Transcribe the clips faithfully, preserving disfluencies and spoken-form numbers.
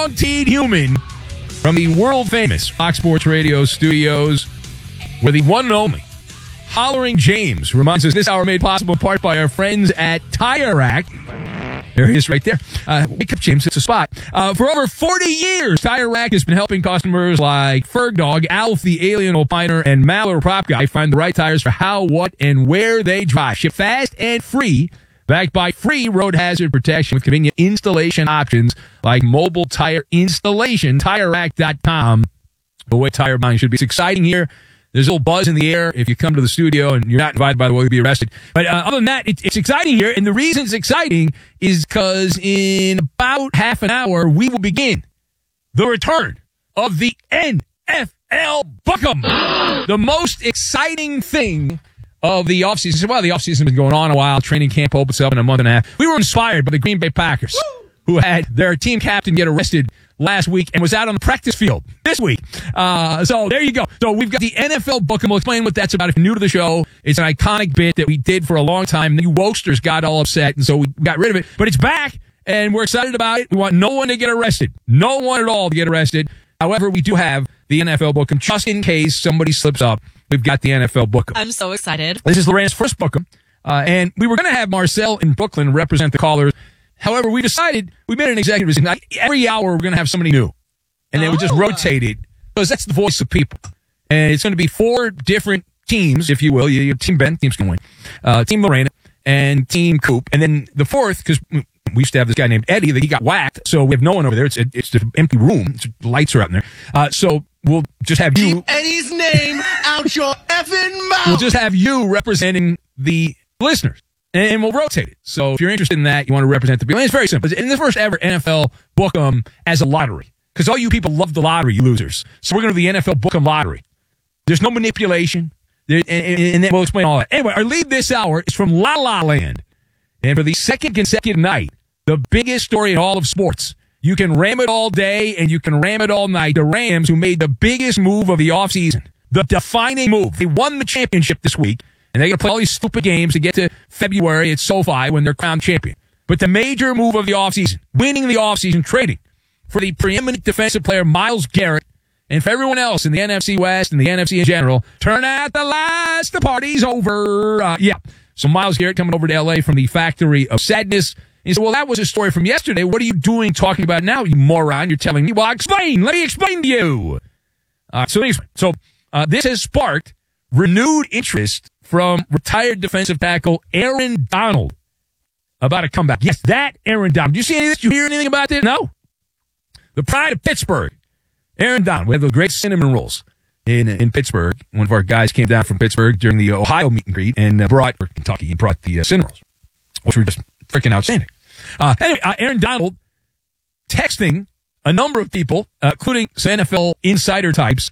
dog-teed human from the world-famous Fox Sports Radio studios, where the one and only Hollering James reminds us this hour made possible in part by our friends at Tire Rack. There he is right there. Uh, wake up, James. It's a spot. Uh, for over forty years, Tire Rack has been helping customers like Ferg Dog, Alf the Alien Opiner, and Maller Prop Guy find the right tires for how, what, and where they drive. Ship fast and free. Backed by free road hazard protection with convenient installation options like mobile tire installation. Tire Rack dot com. The way tire buying should be. It's exciting here. There's a little buzz in the air if you come to the studio, and you're not invited, by the way, you'll be arrested. But uh, other than that, it, it's exciting here, and the reason it's exciting is because in about half an hour, we will begin the return of the N F L Book'em. The most exciting thing of the offseason. Well, the offseason has been going on a while. Training camp opens up in a month and a half. We were inspired by the Green Bay Packers, who had their team captain get arrested last week and was out on the practice field this week. Uh, so there you go. So we've got the N F L Book'em. We'll explain what that's about. If you're new to the show, it's an iconic bit that we did for a long time. The Wokesters got all upset, and so we got rid of it. But it's back, and we're excited about it. We want no one to get arrested. No one at all to get arrested. However, we do have the N F L Book'em just in case somebody slips up. We've got the N F L Book'em. I'm so excited. This is Loren's first Book'em. Uh, and we were going to have Marcel in Brooklyn represent the callers. However, we decided, we made an executive decision. Like, every hour we're going to have somebody new. And then oh. we just rotate it. Because that's the voice of people. And it's going to be four different teams, if you will. You have Team Ben, Team's going to win. Uh, Team Lorena, and Team Coop. And then the fourth, because we used to have this guy named Eddie, that he got whacked. So we have no one over there. It's it's an empty room. It's, lights are out in there. Uh, so we'll just have you. Keep Eddie's name out your effing mouth. We'll just have you representing the listeners. And we'll rotate it. So if you're interested in that, you want to represent the people. And it's very simple. It's in the first ever N F L Book'em as a lottery. Because all you people love the lottery, you losers. So we're going to do the N F L Book'em lottery. There's no manipulation. There, and, and, and then we'll explain all that. Anyway, our lead this hour is from La La Land. And for the second consecutive night, the biggest story in all of sports. You can ram it all day and you can ram it all night. The Rams, who made the biggest move of the offseason, the defining move. They won the championship this week. And they're going to play all these stupid games to get to February at SoFi when they're crowned champion. But the major move of the offseason, winning the offseason, trading for the preeminent defensive player Myles Garrett, and for everyone else in the N F C West and the N F C in general, turn out the lights, the party's over. Uh, yeah. So Myles Garrett coming over to L A from the Factory of Sadness. And he said, well, that was a story from yesterday. What are you doing talking about now, you moron? You're telling me. Well, explain. Let me explain to you. Uh, so, so uh, this has sparked renewed interest from retired defensive tackle Aaron Donald about a comeback. Yes, that Aaron Donald. Did you see any of this? Did you hear anything about this? No. The pride of Pittsburgh. Aaron Donald. We had those great cinnamon rolls in in Pittsburgh. One of our guys came down from Pittsburgh during the Ohio meet and greet and uh, brought, or Kentucky, he brought the uh, cinnamon rolls, which were just freaking outstanding. Uh, anyway, uh, Aaron Donald texting a number of people, uh, including some N F L insider types,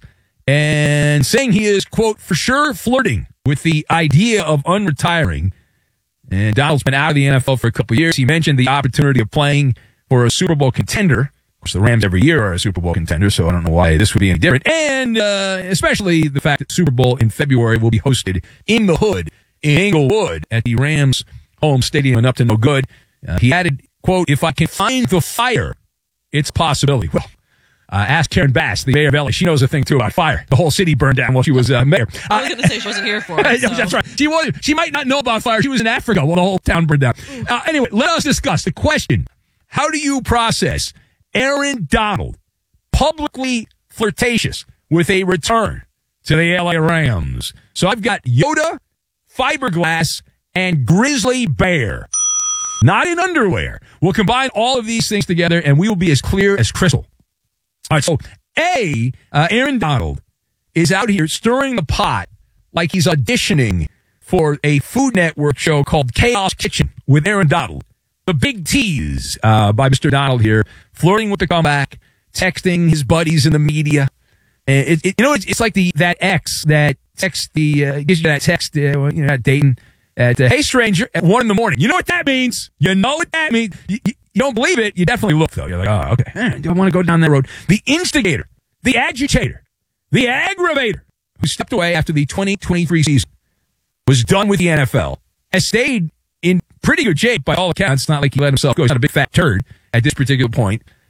and saying he is, quote, for sure flirting with the idea of unretiring. And Donald's been out of the N F L for a couple of years. He mentioned the opportunity of playing for a Super Bowl contender. Of course, the Rams every year are a Super Bowl contender, so I don't know why this would be any different. And uh, especially the fact that Super Bowl in February will be hosted in the hood in Inglewood at the Rams' home stadium and up to no good. Uh, he added, quote, if I can find the fire, it's a possibility. Well, Uh, ask Karen Bass, the mayor of L A. She knows a thing, too, about fire. The whole city burned down while she was uh, mayor. Uh, I was going to say she wasn't here for it. So. That's right. She, was, she might not know about fire. She was in Africa while the whole town burned down. Uh, anyway, let us discuss the question. How do you process Aaron Donald publicly flirtatious with a return to the L A Rams? So I've got Yoda, fiberglass, and grizzly bear. Not in underwear. We'll combine all of these things together, and we will be as clear as crystal. All right, so A, uh, Aaron Donald is out here stirring the pot like he's auditioning for a Food Network show called Chaos Kitchen with Aaron Donald. The big tease uh, by Mister Donald here, flirting with the comeback, texting his buddies in the media. It, it, you know, it's, it's like the that ex that text the uh, gives you that text, uh, you know, not dating at uh, hey stranger at one in the morning. You know what that means? You know what that means? You, you, you don't believe it? You definitely look though. You're like, oh, okay, I don't want to go down that road. The instigator, the agitator, the aggravator, who stepped away after the twenty twenty-three season, was done with the N F L, has stayed in pretty good shape by all accounts. It's not like he let himself go. He's not a big fat turd at this particular point.